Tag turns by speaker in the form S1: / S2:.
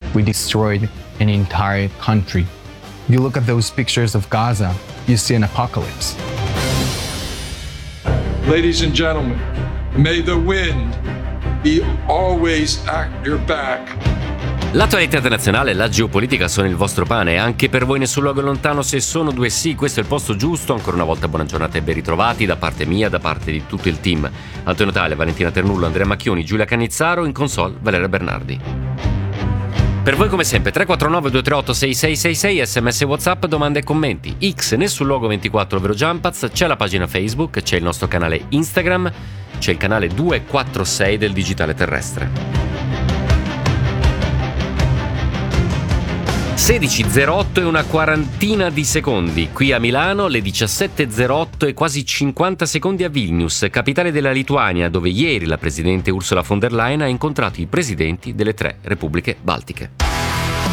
S1: we destroyed an entire country. If you look at those pictures of Gaza, you see an apocalypse.
S2: Ladies and gentlemen, may the wind be always at your back.
S3: L'attualità internazionale e la geopolitica sono il vostro pane, anche per voi Nessun Luogo Lontano. Se sono due sì, questo è il posto giusto. Ancora una volta buona giornata e ben ritrovati da parte mia, da parte di tutto il team. Antonio Tale, Valentina Ternullo, Andrea Macchioni, Giulia Canizzaro, in console Valeria Bernardi. Per voi come sempre 349 238 6666, sms WhatsApp, domande e commenti. X Nessun Luogo 24 ovvero Jumpaz, c'è la pagina Facebook, c'è il nostro canale Instagram, c'è il canale 246 del Digitale Terrestre. 16.08 e una quarantina di secondi. Qui a Milano le 17.08 e quasi 50 secondi a Vilnius, capitale della Lituania, dove ieri la presidente Ursula von der Leyen ha incontrato i presidenti delle 3 repubbliche baltiche.